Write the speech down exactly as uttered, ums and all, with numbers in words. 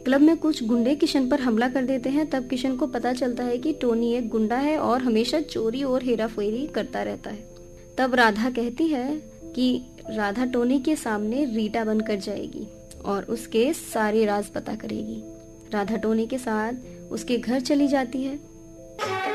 Club में कुछ गुंडे किशन पर हमला कर देते हैं। तब किशन को पता चलता है कि टोनी एक गुंडा है और हमेशा चोरी और हेराफेरी करता रहता है। तब राधा कहती है कि राधा टोनी के सामने रीटा बनकर जाएगी और उसके सारे राज पता करेगी। राधा टोनी के साथ उसके घर चली जाती है।